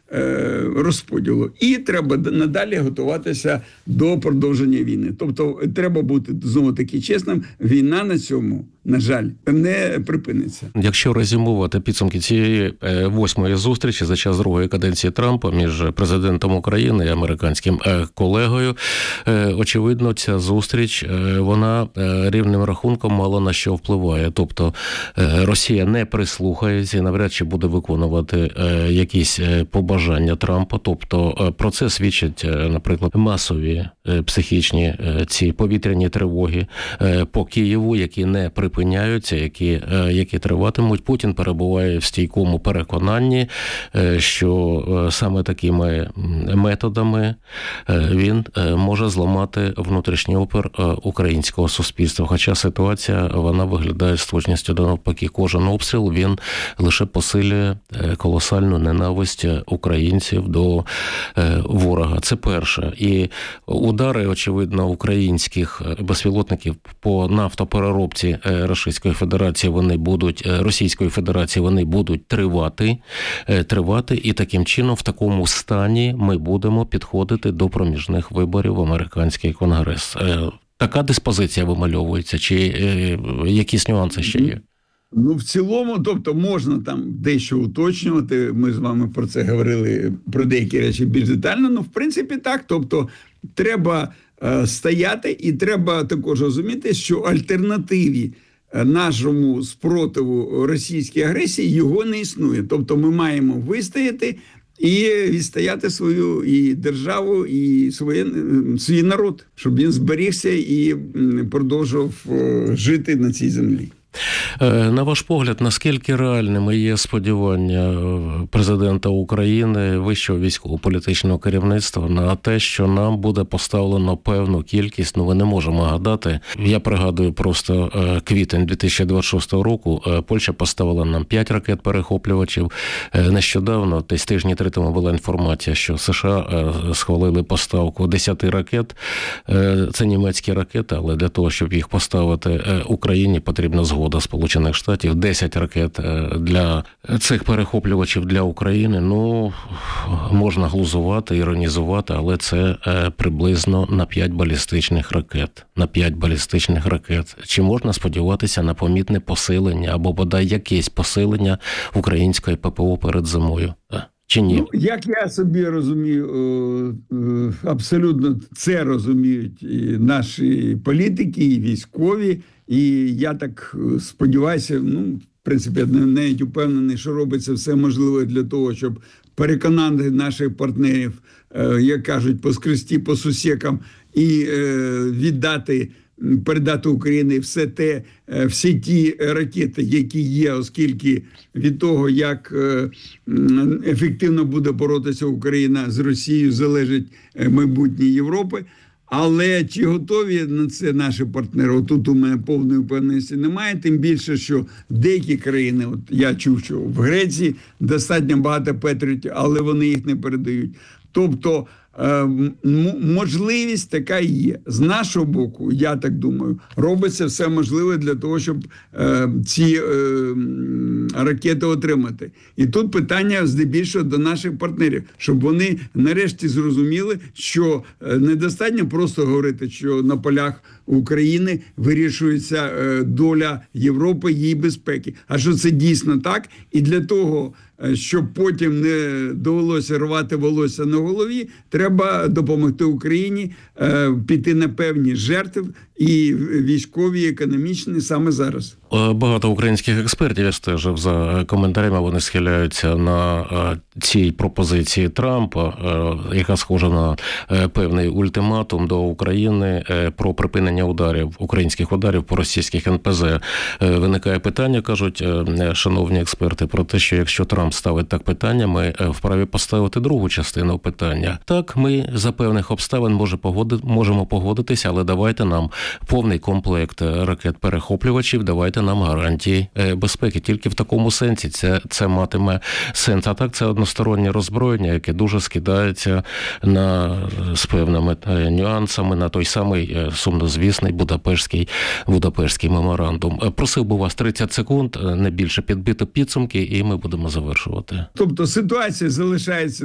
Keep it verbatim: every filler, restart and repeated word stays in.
розподілу. І треба надалі готуватися до продовження війни. Тобто треба бути, знову-таки, чесним, війна на цьому, на жаль, не припиниться. Якщо резюмувати підсумки цієї восьмої зустрічі за час другої каденції Трампа між президентом України і американським колегою, очевидно, ця зустріч, вона рівним рахунком мало на що впливає. Тобто Росія не прислухається і навряд чи буде виконувати якісь побажання Трампа. Тобто про це свідчать, наприклад, масові психічні ці повітряні тривоги по Києву, які не припиняються, які, які триватимуть. Путін перебуває в стійкому переконанні, що саме такими методами він може зламати внутрішній опір українського суспільства. Хоча ситуація, вона виглядає з точністю до навпаки. Кожен обстріл, він лише посилює колосальну ненависть українців до ворога. Це перше. І удари, очевидно, українських безпілотників по нафтопереробці Російської Федерації, вони будуть, Російської Федерації, вони будуть тривати, тривати, і таким чином в такому стані ми будемо підходити до проміжних виборів в американський конгрес. Така диспозиція вимальовується, чи якісь нюанси ще є? Ну, в цілому, тобто можна там дещо уточнювати, ми з вами про це говорили, про деякі речі більш детально, ну, в принципі, так, тобто треба е, стояти і треба також розуміти, що альтернативі нашому спротиву російській агресії його не існує. Тобто ми маємо вистояти і відстояти свою і державу, і своє, свій народ, щоб він зберігся і продовжував жити на цій землі. На ваш погляд, наскільки реальними є сподівання президента України, вищого військово-політичного керівництва на те, що нам буде поставлено певну кількість, ну ви не можемо гадати. Я пригадую просто квітень дві тисячі двадцять шостого року, Польща поставила нам п'ять ракет-перехоплювачів. Нещодавно, десь тижні три тому була інформація, що США схвалили поставку десять ракет. Це німецькі ракети, але для того, щоб їх поставити Україні, потрібна згода Сполучених Штатів. десять ракет для цих перехоплювачів для України. Ну, можна глузувати, іронізувати, але це приблизно на п'ять балістичних ракет. На п'ять балістичних ракет. Чи можна сподіватися на помітне посилення або бодай якесь посилення української ППО перед зимою? Чи ні? Ну, як я собі розумію, абсолютно це розуміють і наші політики, і військові. І я так сподіваюся, ну, в принципі, я навіть упевнений, що робиться все можливе для того, щоб переконати наших партнерів, як кажуть, поскрести по сусікам і віддати, передати Україні все те, всі ті ракети, які є, оскільки від того, як ефективно буде боротися Україна з Росією, залежить майбутнє Європи. Але чи готові на це наші партнери? Отут у мене повної впевненості немає. Тим більше, що деякі країни, от я чув, що в Греції достатньо багато патріотів, але вони їх не передають. Тобто можливість така і є. З нашого боку, я так думаю, робиться все можливе для того, щоб е, ці е, ракети отримати. І тут питання здебільшого до наших партнерів, щоб вони нарешті зрозуміли, що недостатньо просто говорити, що на полях України вирішується е, доля Європи, її безпеки. А що це дійсно так? І для того, щоб потім не довелося рвати волосся на голові, треба допомогти Україні е, піти на певні жертви, і військові, і економічні, саме зараз. Багато українських експертів, я стежив за коментарями, вони схиляються на цій пропозиції Трампа, яка схожа на певний ультиматум до України про припинення ударів, українських ударів по російських ен пе зет. Виникає питання, кажуть шановні експерти, про те, що якщо Трамп ставить так питання, ми вправі поставити другу частину питання. Так, ми за певних обставин може погоди, можемо погодитися, але давайте нам повний комплект ракет-перехоплювачів, давайте нам гарантії безпеки. Тільки в такому сенсі це, це матиме сенс. А так це одностороннє роззброєння, яке дуже скидається на, з певними нюансами на той самий сумнозвісний Будапештський, Будапештський меморандум. Просив би вас тридцять секунд, не більше, підбити підсумки, і ми будемо завершувати. Тобто ситуація залишається